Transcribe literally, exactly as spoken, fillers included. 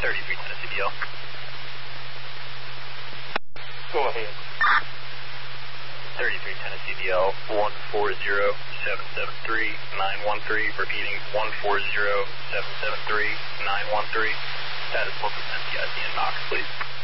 thirty-three Tennessee D L. Go ahead. thirty-three Tennessee D L, one four zero seven seven three nine one three, repeating one four zero seven seven three nine one three. Status local N C I C in Knox, please.